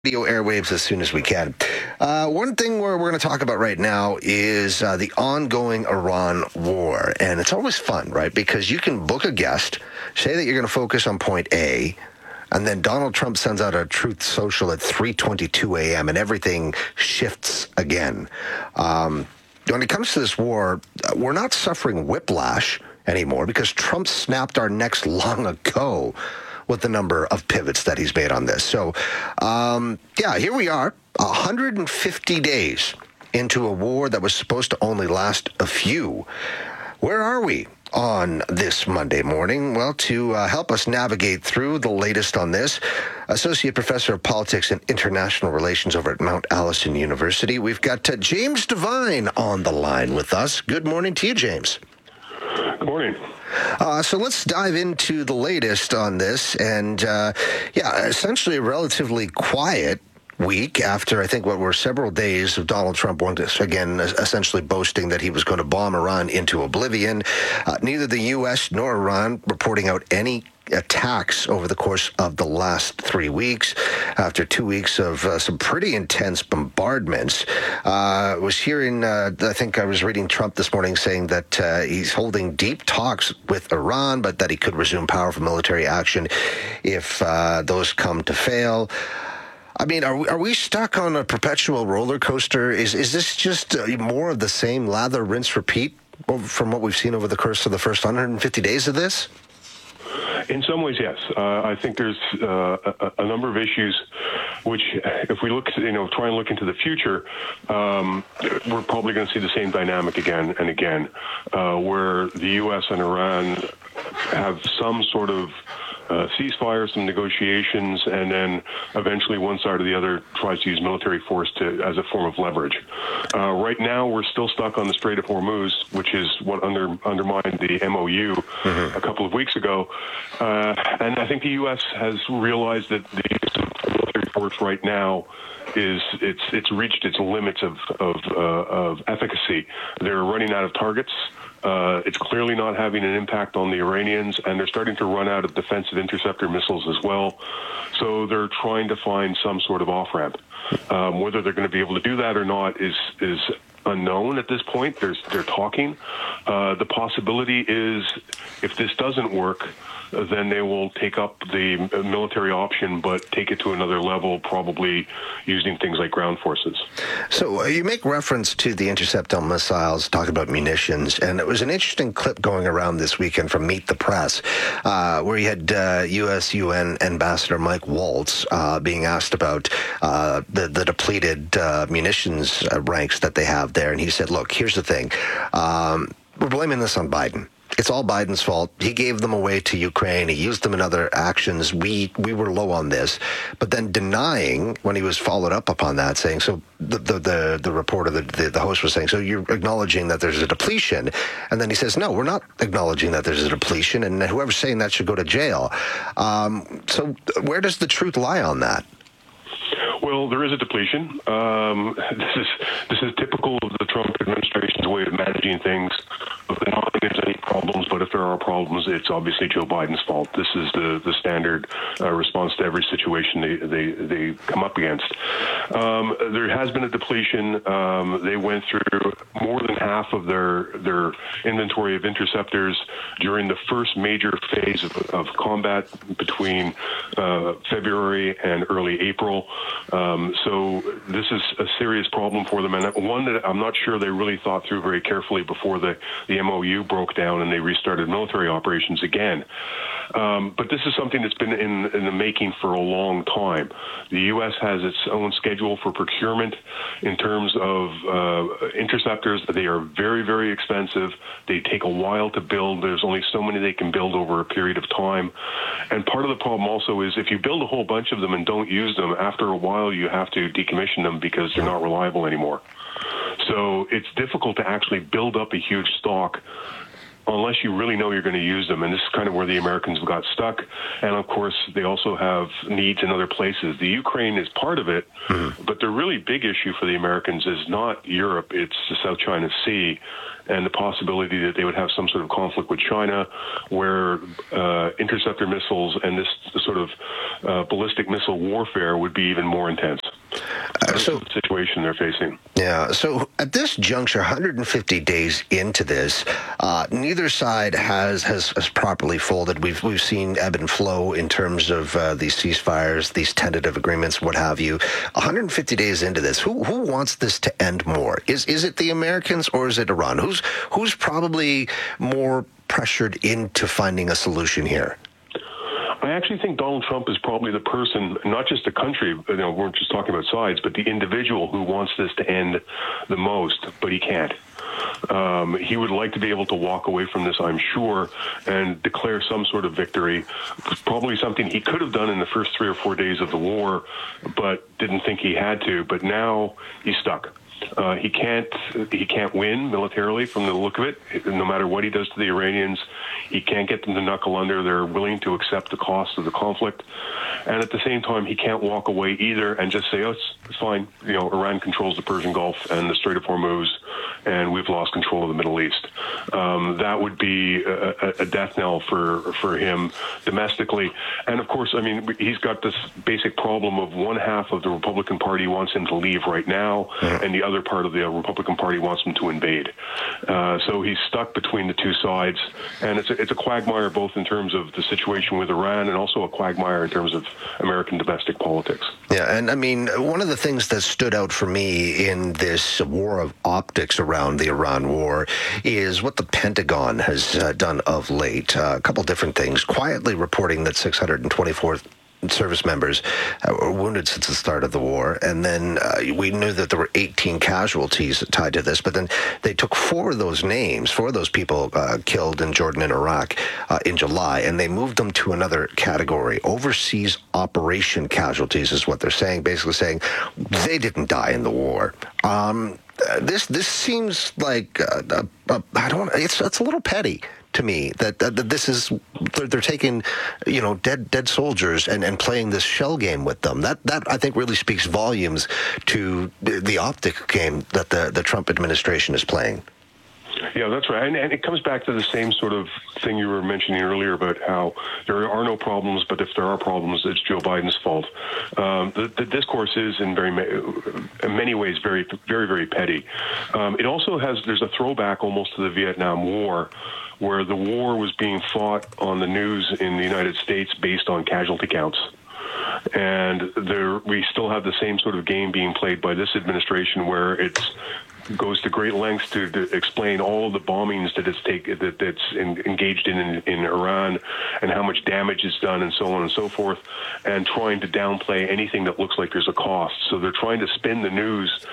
radio airwaves as soon as we can. One thing we're going to talk about right now is the ongoing Iran war. And it's always fun, right? Because you can book a guest, say that you're going to focus on point A, and then Donald Trump sends out a Truth Social at 3:22 a.m. and everything shifts again. When it comes to this war, we're not suffering whiplash anymore because Trump snapped our necks long ago with the number of pivots that he's made on this. So, here we are, 150 days into a war that was supposed to only last a few. Where are we on this Monday morning? Well, to help us navigate through the latest on this, Associate Professor of Politics and International Relations over at Mount Allison University, we've got James Devine on the line with us. Good morning to you, James. Good morning. So let's dive into the latest on this. And, essentially a relatively quiet week after, I think, what were several days of Donald Trump once again essentially boasting that he was going to bomb Iran into oblivion. Neither the U.S. nor Iran reporting out any attacks over the course of the last 3 weeks after 2 weeks of some pretty intense bombardments. I was hearing, I think I was reading Trump this morning saying that he's holding deep talks with Iran, but that he could resume powerful military action if those come to fail. I mean, are we stuck on a perpetual roller coaster? Is this just more of the same lather, rinse, repeat from what we've seen over the course of the first 150 days of this? In some ways, yes. I think there's a number of issues which, if we look, try and look into the future, we're probably going to see the same dynamic again and again, where the U.S. and Iran have some sort of ceasefire, some negotiations, and then eventually one side or the other tries to use military force as a form of leverage. Right now, we're still stuck on the Strait of Hormuz, which is what undermined the MOU a couple of weeks ago. And I think the U.S. has realized that the use of military force right now it's reached its limits of efficacy. They're running out of targets. It's clearly not having an impact on the Iranians, and they're starting to run out of defensive interceptor missiles as well. So they're trying to find some sort of off-ramp. Whether they're going to be able to do that or not is unknown at this point. They're talking. The possibility is, if this doesn't work, then they will take up the military option, but take it to another level, probably using things like ground forces. So you make reference to the interceptor missiles, talk about munitions, and it was an interesting clip going around this weekend from Meet the Press, where you had U.S.-UN Ambassador Mike Waltz being asked about the depleted munitions ranks that they have there, and he said, look, here's the thing. We're blaming this on Biden. It's all Biden's fault. He gave them away to Ukraine. He used them in other actions. We were low on this, but then denying when he was followed up upon that, saying, so the reporter, the host was saying, so you're acknowledging that there's a depletion, and then he says, no, we're not acknowledging that there's a depletion, and whoever's saying that should go to jail. So where does the truth lie on that? Well, there is a depletion. This is typical of the Trump administration's way of managing things. If they're not think there's any problems, but if there are problems, it's obviously Joe Biden's fault. This is the standard response to every situation they come up against. There has been a depletion. They went through more than half of their inventory of interceptors during the first major phase of combat between February and early April. So this is a serious problem for them, and one that I'm not sure they really thought through very carefully before the MOU broke down and they restarted military operations again. But this is something that's been in the making for a long time. The U.S. has its own schedule for procurement in terms of interceptors. They are very, very expensive. They take a while to build. There's only so many they can build over a period of time. And part of the problem also is if you build a whole bunch of them and don't use them, after a while you have to decommission them because they're not reliable anymore. So it's difficult to actually build up a huge stock unless you really know you're going to use them. And this is kind of where the Americans got stuck. And of course, they also have needs in other places. The Ukraine is part of it, but the really big issue for the Americans is not Europe, it's the South China Sea, and the possibility that they would have some sort of conflict with China where interceptor missiles and this sort of ballistic missile warfare would be even more intense. So the situation they're facing. Yeah. So at this juncture, 150 days into this, neither side has properly folded. We've seen ebb and flow in terms of these ceasefires, these tentative agreements, what have you. 150 days into this, who wants this to end more? Is it the Americans or is it Iran? Who's probably more pressured into finding a solution here? I actually think Donald Trump is probably the person, not just the country, we're just talking about sides, but the individual who wants this to end the most, but he can't. He would like to be able to walk away from this, I'm sure, and declare some sort of victory. Probably something he could have done in the first 3 or 4 days of the war, but didn't think he had to. But now he's stuck. He can't win militarily from the look of it. No matter what he does to the Iranians, he can't get them to knuckle under. They're willing to accept the cost of the conflict. And at the same time, he can't walk away either and just say, oh, it's fine. Iran controls the Persian Gulf and the Strait of Hormuz, and we've lost control of the Middle East. That would be a death knell for him domestically. And of course, he's got this basic problem of one half of the Republican Party wants him to leave right now, and the other part of the Republican Party wants him to invade. So he's stuck between the two sides, and it's a quagmire both in terms of the situation with Iran and also a quagmire in terms of American domestic politics. Yeah, and one of the things that stood out for me in this war of optics around the Iran war is what the Pentagon has done of late. A couple different things. Quietly reporting that 624 service members were wounded since the start of the war, and then we knew that there were 18 casualties tied to this, but then they took four of those people killed in Jordan and Iraq in July, and they moved them to another category. Overseas operation casualties is what they're saying, basically saying they didn't die in the war. This seems like it's a little petty to me that this is they're taking dead soldiers and playing this shell game with them. That I think really speaks volumes to the optic game that the Trump administration is playing. Yeah, that's right. And it comes back to the same sort of thing you were mentioning earlier about how there are no problems, but if there are problems, it's Joe Biden's fault. The discourse is in many ways very, very, very petty. It also there's a throwback almost to the Vietnam War, where the war was being fought on the news in the United States based on casualty counts. And we still have the same sort of game being played by this administration, where it goes to great lengths to explain all of the bombings that it's engaged in Iran and how much damage it's done and so on and so forth, and trying to downplay anything that looks like there's a cost. So they're trying to spin the news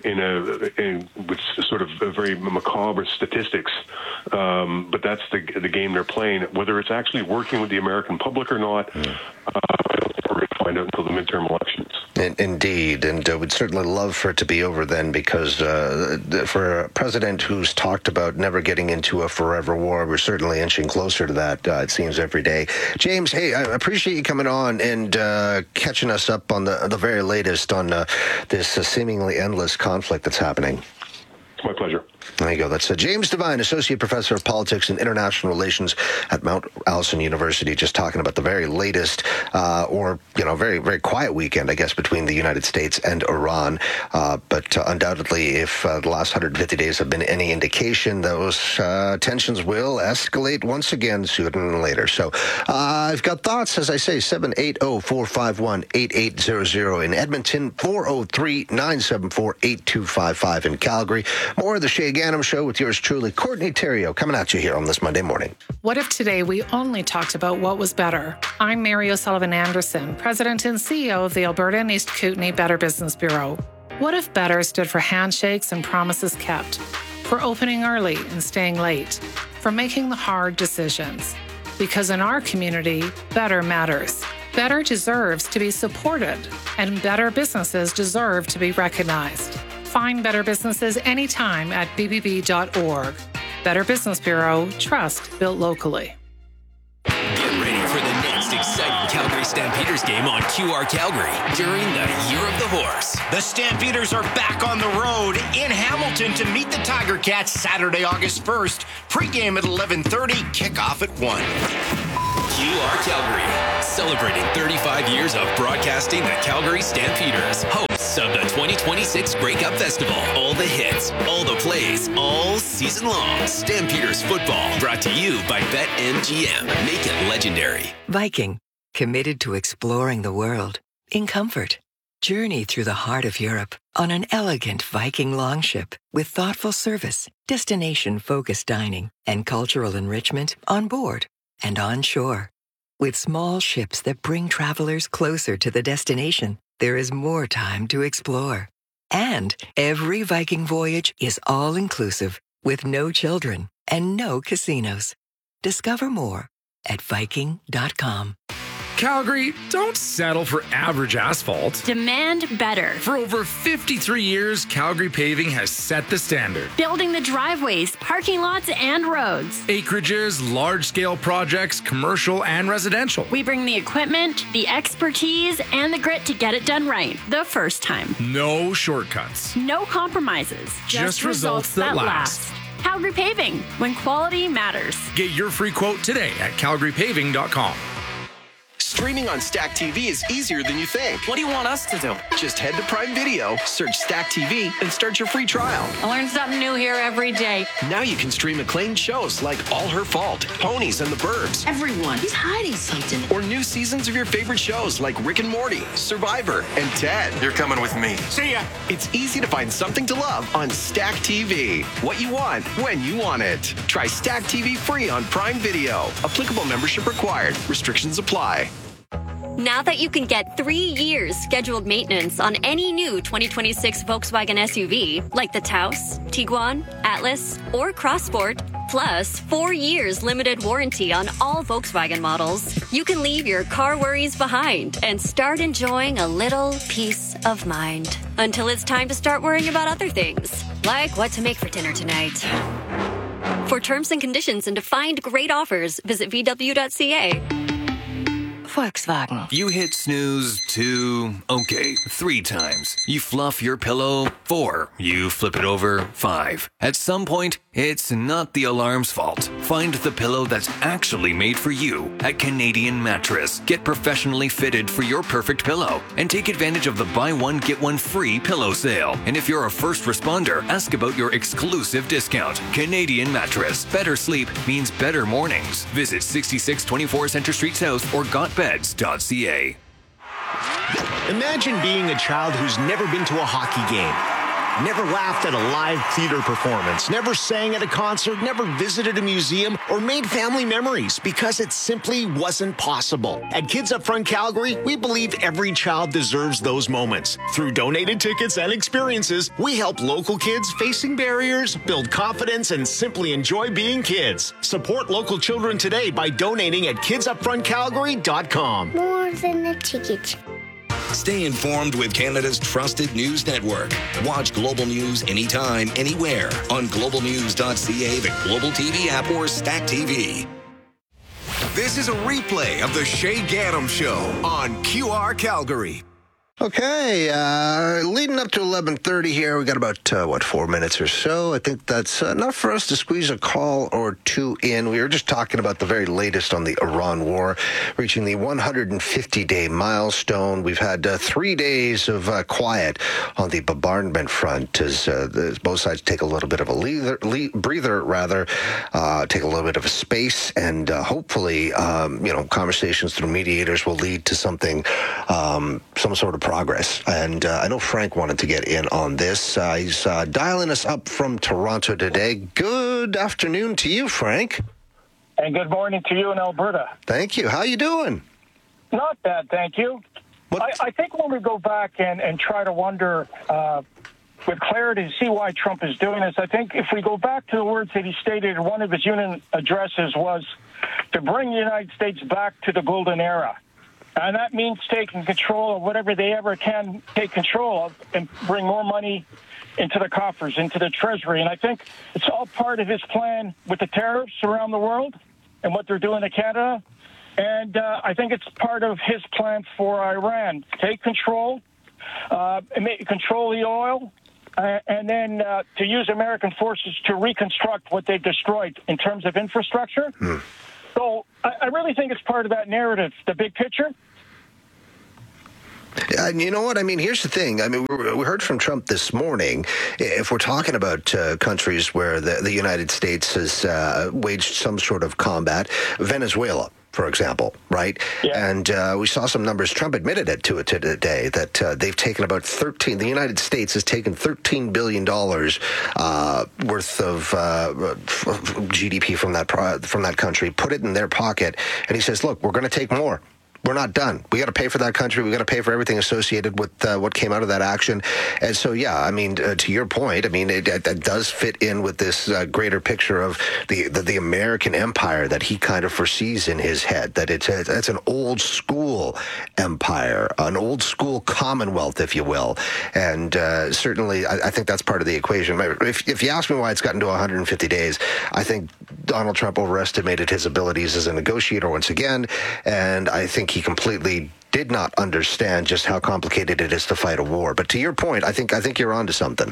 with sort of a very macabre statistics, but that's the game they're playing. Whether it's actually working with the American public or not, I don't think we're going to find out until the midterm elections. Indeed, and we'd certainly love for it to be over then, because for a president who's talked about never getting into a forever war, we're certainly inching closer to that, it seems, every day. James, hey, I appreciate you coming on and catching us up on the very latest on this seemingly endless conflict that's happening. It's my pleasure. There you go. That's James Devine, Associate Professor of Politics and International Relations at Mount Allison University, just talking about the very latest, very, very quiet weekend, I guess, between the United States and Iran. But undoubtedly, if the last 150 days have been any indication, those tensions will escalate once again sooner than later. So I've got thoughts, as I say, 780-451-8800 in Edmonton, 403-974-8255 in Calgary. More of the Shay Ganem Show with yours truly, Courtney Theriault, coming at you here on this Monday morning. What if today we only talked about what was better? I'm Mary O'Sullivan Anderson, President and CEO of the Alberta and East Kootenay Better Business Bureau. What if better stood for handshakes and promises kept, for opening early and staying late, for making the hard decisions? Because in our community, better matters. Better deserves to be supported, and better businesses deserve to be recognized. Find better businesses anytime at bbb.org. Better Business Bureau, trust built locally. Get ready for the next exciting Calgary Stampeders game on QR Calgary during the Year of the Horse. The Stampeders are back on the road in Hamilton to meet the Tiger Cats Saturday, August 1st. Pre-game at 11:30, kickoff at 1. QR Calgary, celebrating 35 years of broadcasting the Calgary Stampeders, hosts of the 2026 Grey Cup Festival. All the hits, all the plays, all season long. Stampeders football, brought to you by BetMGM. Make it legendary. Viking, committed to exploring the world in comfort. Journey through the heart of Europe on an elegant Viking longship with thoughtful service, destination-focused dining, and cultural enrichment on board and on shore. With small ships that bring travelers closer to the destination, there is more time to explore. And every Viking voyage is all-inclusive with no children and no casinos. Discover more at Viking.com. Calgary, don't settle for average asphalt. Demand better. For over 53 years, Calgary Paving has set the standard. Building the driveways, parking lots, and roads. Acreages, large-scale projects, commercial and residential. We bring the equipment, the expertise, and the grit to get it done right the first time. No shortcuts. No compromises. Just results that last. Calgary Paving, when quality matters. Get your free quote today at calgarypaving.com. Streaming on Stack TV is easier than you think. What do you want us to do? Just head to Prime Video, search Stack TV, and start your free trial. I learn something new here every day. Now you can stream acclaimed shows like All Her Fault, Ponies and the Burbs. Everyone, he's hiding something. Or new seasons of your favorite shows like Rick and Morty, Survivor, and Ted. You're coming with me. See ya. It's easy to find something to love on Stack TV. What you want, when you want it. Try Stack TV free on Prime Video. Applicable membership required. Restrictions apply. Now that you can get 3 years scheduled maintenance on any new 2026 Volkswagen SUV, like the Taos, Tiguan, Atlas, or Crossport, plus 4 years limited warranty on all Volkswagen models, you can leave your car worries behind and start enjoying a little peace of mind. Until it's time to start worrying about other things, like what to make for dinner tonight. For terms and conditions and to find great offers, visit VW.ca. Volkswagen. You hit snooze 3 times. You fluff your pillow 4. You flip it over 5. At some point, it's not the alarm's fault. Find the pillow that's actually made for you at Canadian Mattress. Get professionally fitted for your perfect pillow and take advantage of the buy one, get one free pillow sale. And if you're a first responder, ask about your exclusive discount. Canadian Mattress. Better sleep means better mornings. Visit 6624 Centre Street South or gotbeds.ca. Imagine being a child who's never been to a hockey game, never laughed at a live theater performance, never sang at a concert, never visited a museum, or made family memories because it simply wasn't possible. At Kids Up Front Calgary, we believe every child deserves those moments. Through donated tickets and experiences, we help local kids facing barriers build confidence and simply enjoy being kids. Support local children today by donating at kidsupfrontcalgary.com. More than a ticket. Stay informed with Canada's trusted news network. Watch Global News anytime, anywhere on globalnews.ca, the Global TV app, or Stack TV. This is a replay of the Shay Gaddam Show on QR Calgary. Okay, leading up to 11:30 here, we got about, 4 minutes or so. I think that's enough for us to squeeze a call or two in. We were just talking about the very latest on the Iran war, reaching the 150-day milestone. We've had 3 days of quiet on the bombardment front as both sides take a little bit of a breather, take a little bit of a space, and hopefully, conversations through mediators will lead to something, some sort of progress. And I know Frank wanted to get in on this. He's dialing us up from Toronto today. Good afternoon to you, Frank. And good morning to you in Alberta. Thank you. How you doing? Not bad, thank you. I think when we go back and try to wonder with clarity to see why Trump is doing this, I think if we go back to the words that he stated in one of his union addresses was to bring the United States back to the golden era. And that means taking control of whatever they ever can take control of and bring more money into the coffers, into the treasury. And I think it's all part of his plan with the tariffs around the world and what they're doing to Canada. And I think it's part of his plan for Iran. Take control, control the oil, and then to use American forces to reconstruct what they've destroyed in terms of infrastructure. So I really think it's part of that narrative, the big picture. And you know what? I mean, here's the thing. I mean, we heard from Trump this morning. If we're talking about countries where the United States has waged some sort of combat, Venezuela, for example, right? Yeah. And we saw some numbers. Trump admitted it today that they've taken about the United States has taken $13 billion worth of GDP from that country, put it in their pocket. And he says, look, we're going to take more. We're not done. We got to pay for that country. We got to pay for everything associated with what came out of that action. And so, yeah, I mean, to your point, I mean, it does fit in with this greater picture of the American empire that he kind of foresees in his head. That it's an old school empire, an old school commonwealth, if you will. And certainly, I think that's part of the equation. If you ask me why it's gotten to 150 days, I think Donald Trump overestimated his abilities as a negotiator once again, and I think he completely did not understand just how complicated it is to fight a war. But to your point, I think you're onto something.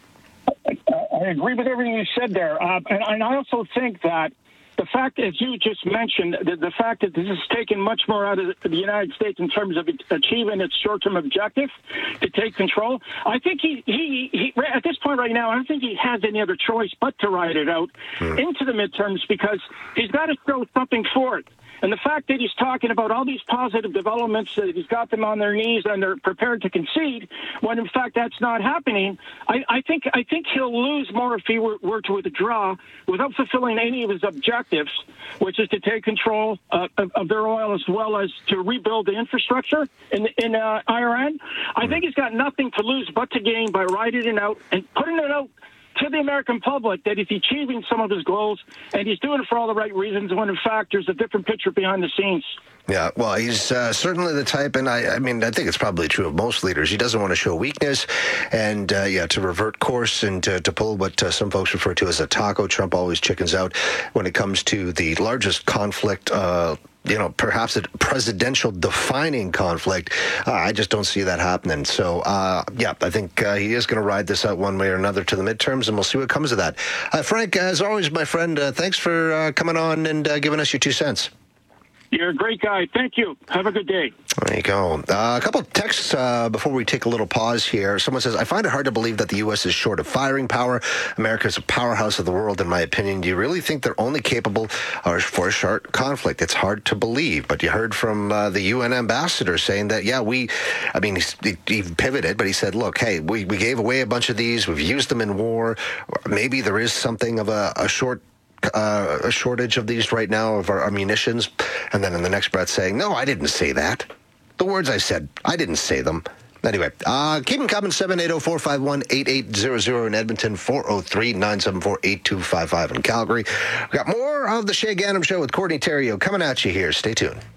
I agree with everything you said there, and I also think that the fact, as you just mentioned, the fact that this has taken much more out of the United States in terms of achieving its short-term objective to take control, I think he at this point right now, I don't think he has any other choice but to ride it out into the midterms, because he's got to show something for it. And the fact that he's talking about all these positive developments, that he's got them on their knees and they're prepared to concede, when in fact that's not happening, I think he'll lose more if he were to withdraw without fulfilling any of his objectives, which is to take control of their oil as well as to rebuild the infrastructure in Iran. I think he's got nothing to lose but to gain by riding it out and putting it out to the American public that he's achieving some of his goals, and he's doing it for all the right reasons, when in fact there's a different picture behind the scenes. Yeah, well, he's certainly the type, and I mean, I think it's probably true of most leaders. He doesn't want to show weakness, and to revert course and to pull what some folks refer to as a taco. Trump always chickens out when it comes to the largest conflict, perhaps a presidential defining conflict. I just don't see that happening. So, I think he is going to ride this out one way or another to the midterms, and we'll see what comes of that. Frank, as always, my friend, thanks for coming on and giving us your 2 cents. You're a great guy. Thank you. Have a good day. There you go. A couple of texts before we take a little pause here. Someone says, I find it hard to believe that the U.S. is short of firing power. America is a powerhouse of the world, in my opinion. Do you really think they're only capable for a short conflict? It's hard to believe. But you heard from the UN ambassador saying that, he pivoted, but he said, look, hey, we gave away a bunch of these. We've used them in war. Maybe there is something of a shortage of these right now, of our munitions. And then in the next breath saying, no, I didn't say that. The words I said, I didn't say them. Anyway, keep them coming. 780-451-8800 in Edmonton, 403-974-8255 in Calgary. We've got more of the Shay Gannam Show with Courtney Theriault coming at you here. Stay tuned.